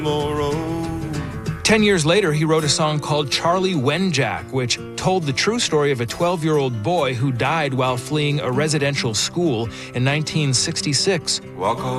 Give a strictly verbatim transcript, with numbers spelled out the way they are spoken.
Ten years later, he wrote a song called Charlie Wenjack, which told the true story of a twelve-year-old boy who died while fleeing a residential school in nineteen sixty-six. Walk